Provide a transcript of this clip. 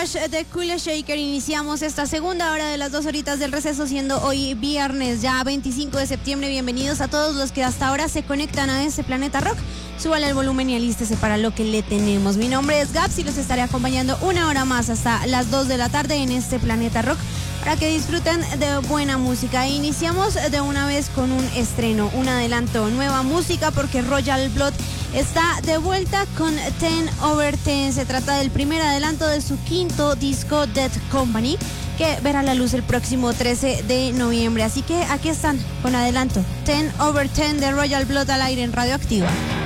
Rush de Cool Shaker. Iniciamos esta segunda hora de las 2 horitas del receso, siendo hoy viernes, ya 25 de septiembre. Bienvenidos a todos los que hasta ahora se conectan a este Planeta Rock. Súbale el volumen y alístese para lo que le tenemos. Mi nombre es Gaps y los estaré acompañando una hora más hasta las 2 de la tarde en este Planeta Rock, para que disfruten de buena música. Iniciamos de una vez con un estreno, un adelanto, nueva música, porque Royal Blood está de vuelta con 10/10. Se trata del primer adelanto de su quinto disco, Dead Company, que verá la luz el próximo 13 de noviembre. Así que aquí están con adelanto, 10/10 de Royal Blood al aire en Radioactiva.